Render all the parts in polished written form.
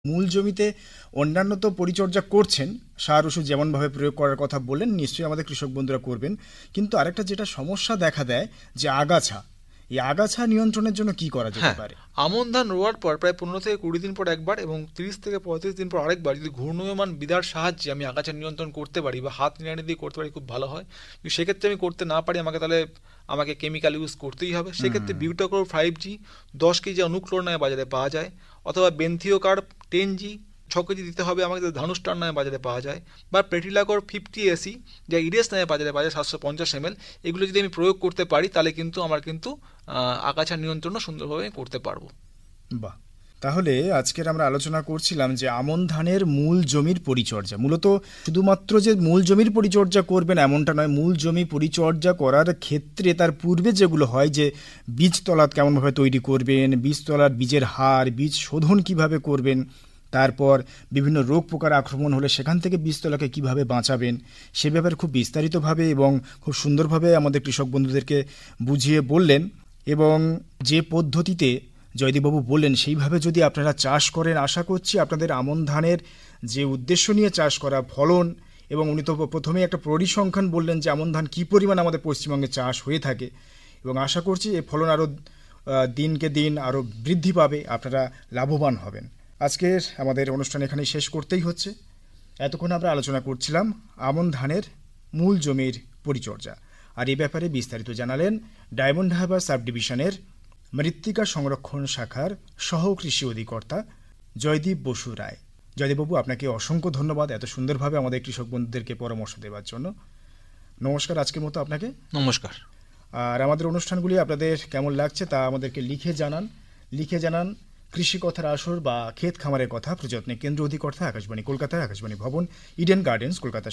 মূল জমিতে অন্যান্য তো পরিচর্যা করছেন, সার ওষুধ যেমনভাবে প্রয়োগ করার কথা বললেন, নিশ্চয়ই আমাদের কৃষক বন্ধুরা করবেন। কিন্তু আরেকটা যেটা সমস্যা দেখা দেয়, যে আগাছা, এই আগাছা নিয়ন্ত্রণের জন্য কি করা যেতে হ্যাঁ, পারে? আমন ধান রোয়ার পর প্রায় 15 থেকে 20 দিন পর একবার এবং 30 থেকে 35 দিন পর আরেকবার যদি ঘূর্ণায়মান বিদার সাহায্যে আমি আগাছা নিয়ন্ত্রণ করতে পারি বা হাত নিড়ানি দিয়ে করতে পারি, খুব ভালো হয়। যদি সেক্ষেত্রে আমি করতে না পারি, আমাকে কেমিক্যাল ইউজ করতেই হবে। সেক্ষেত্রে হুম। বিউটাকোর 5G 10 কেজি অনুক্লোর নামে বাজারে পাওয়া যায়, অথবা বেনথিওকার্ব 10G 6 কেজি দিতে হবে আমাকে, ধানুস্টার নামে বাজারে পাওয়া যায়, বা প্রেটিলাকোর 50 AC যা ইরেস নামে বাজারে পাওয়া যায় 750 ml। এগুলো যদি আমি প্রয়োগ করতে পারি তাহলে কিন্তু আমার কিন্তু আগাছা নিয়ন্ত্রণও সুন্দরভাবে করতে পারবো। বাহ! তাহলে আজকের আমরা আলোচনা করছিলাম যে আমন ধানের মূল জমির পরিচর্যা। মূলত শুধুমাত্র যে মূল জমির পরিচর্যা করবেন এমনটা নয়, মূল জমি পরিচর্যা করার ক্ষেত্রে তার পূর্বে যেগুলো হয়, যে বীজতলা কেমনভাবে তৈরি করবেন, বীজতলার বীজের হার, বীজ শোধন কিভাবে করবেন, তারপর বিভিন্ন রোগ পোকার আক্রমণ হলে সেখান থেকে বীজতলাকে কিভাবে বাঁচাবেন, সে ব্যাপারে খুব বিস্তারিতভাবে এবং খুব সুন্দরভাবে আমাদের কৃষক বন্ধুদেরকে বুঝিয়ে বললেন। এবং যে পদ্ধতিতে জয়দীপবাবু বললেন সেইভাবে যদি আপনারা চাষ করেন, আশা করছি আপনাদের আমন ধানের যে উদ্দেশ্য নিয়ে চাষ করা, ফলন, এবং উনি তো প্রথমেই একটা পরিসংখ্যান বললেন যে আমন ধান কী পরিমাণ আমাদের পশ্চিমবঙ্গে চাষ হয়ে থাকে, এবং আশা করছি এই ফলন আরও দিনকে দিন আরও বৃদ্ধি পাবে, আপনারা লাভবান হবেন। আজকের আমাদের অনুষ্ঠান এখানেই শেষ করতেই হচ্ছে। এতক্ষণ আমরা আলোচনা করছিলাম আমন ধানের মূল জমির পরিচর্যা, আর এই ব্যাপারে বিস্তারিত জানালেন ডায়মন্ড হারবার সাব ডিভিশনের মৃত্তিকা সংরক্ষণ শাখার সহ কৃষি অধিকর্তা জয়দীপ বসু রায়। জয়দীপবাবু, আপনাকে অসংখ্য ধন্যবাদ এত সুন্দরভাবে আমাদের কৃষক বন্ধুদেরকে পরামর্শ দেওয়ার জন্য। নমস্কার আজকের মতো আপনাকে। নমস্কার। আর আমাদের অনুষ্ঠানগুলি আপনাদের কেমন লাগছে তা আমাদেরকে লিখে জানান কৃষি কথার আসর বা ক্ষেত খামারের কথা, প্রযত্নে কেন্দ্র অধিকর্তা, আকাশবাণী কলকাতা, আকাশবাণী ভবন, ইডেন গার্ডেন্স, কলকাতা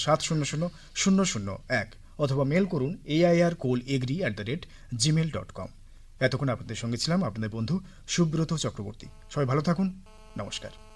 700001, অথবা মেল করুন aircolegri@gmail.com। এতক্ষণ আপনাদের সঙ্গে ছিলাম আপনাদের বন্ধু সুব্রত চক্রবর্তী। সবাই ভালো থাকুন। নমস্কার।